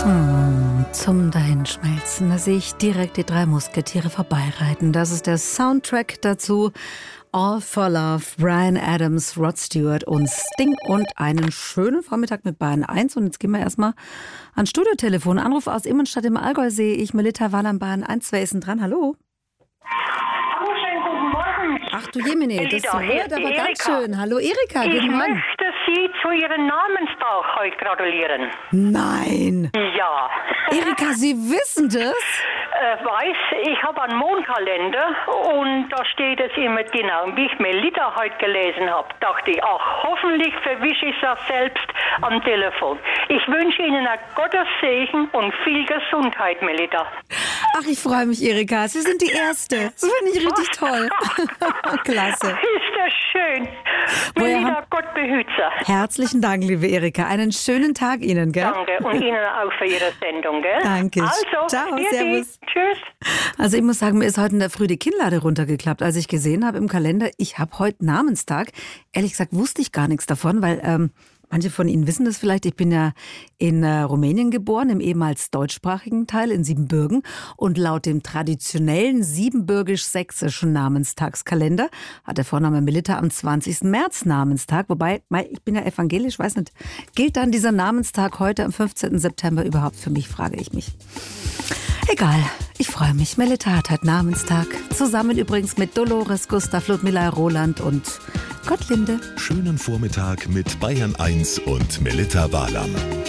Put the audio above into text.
Zum Dahinschmelzen, da sehe ich direkt die 3 Musketiere vorbeireiten. Das ist der Soundtrack dazu. All for Love, Bryan Adams, Rod Stewart und Sting. Und einen schönen Vormittag mit Bayern 1. Und jetzt gehen wir erstmal ans Studiotelefon. Anruf aus Immenstadt im Allgäu sehe ich. Melita Wahler, Bayern 1. Wer ist denn dran? Hallo? Hallo, schönen guten Morgen. Ach du Jemine, das hört aber ganz schön. Hallo Erika, guten Morgen. Ich möchte Sie zu Ihrem Namenstag heute gratulieren. Nein. Ja. Erika, Sie wissen das? Ich habe einen Mondkalender und da steht es immer genau. Und wie ich Melita heute gelesen habe, dachte ich, ach, hoffentlich verwische ich das selbst am Telefon. Ich wünsche Ihnen ein Gottes Segen und viel Gesundheit, Melita. Ach, ich freue mich, Erika. Sie sind die Erste. Das finde ich richtig toll. Klasse. Ist das schön. Melita, Gott behüte Sie. Herzlichen Dank, liebe Erika. Einen schönen Tag Ihnen, gell? Danke. Und Ihnen auch für Ihre Sendung, gell? Danke. Also, ciao, servus. Tschüss. Also ich muss sagen, mir ist heute in der Früh die Kinnlade runtergeklappt, als ich gesehen habe im Kalender, ich habe heute Namenstag. Ehrlich gesagt wusste ich gar nichts davon, weil manche von Ihnen wissen das vielleicht. Ich bin ja in Rumänien geboren, im ehemals deutschsprachigen Teil in Siebenbürgen. Und laut dem traditionellen siebenbürgisch-sächsischen Namenstagskalender hat der Vorname Melita am 20. März Namenstag. Wobei, ich bin ja evangelisch, weiß nicht, gilt dann dieser Namenstag heute am 15. September überhaupt für mich, frage ich mich. Egal, ich freue mich. Melita hat heute Namenstag. Zusammen übrigens mit Dolores, Gustav, Ludmilla, Roland und Gottlinde. Schönen Vormittag mit Bayern 1 und Melita Wahler.